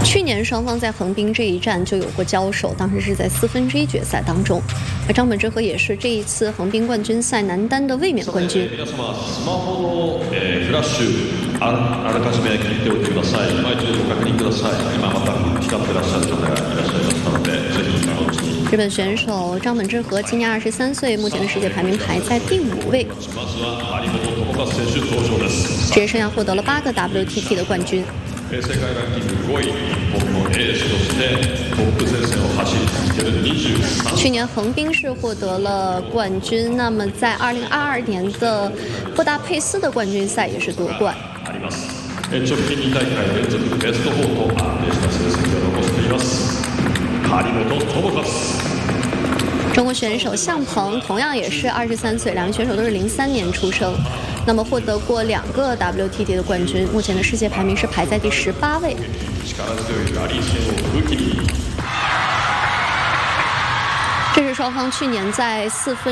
去年双方在横滨这一战就有过交手，当时是在1/4决赛当中。而张本智和也是这一次横滨冠军赛男单的卫冕冠军。 皆様スマホのフラッシュあらかじめ切っておいてください。一度ご確認ください。今また光ってらっしゃる方がいらっしゃいますので、ぜひ今のうちに。 日本选手张本智和今年23岁，目前的世界排名排在第5位。 まずは張本智和選手登場です。 职业生涯获得了8个 WTT 的冠军。 世界ランキング5位、日本のエースとしてトップ前線を走り続ける23。 去年横滨市获得了冠军，那么在2022年的布达佩斯的冠军赛也是夺冠。 直近2大会連続ベスト4と安定した成績を残しています。張本智和。 中国选手向鹏同样也是23岁，两位选手都是03年出生，那么获得过2个 WTT 的冠军，目前的世界排名是排在第18位。这是双方去年在4分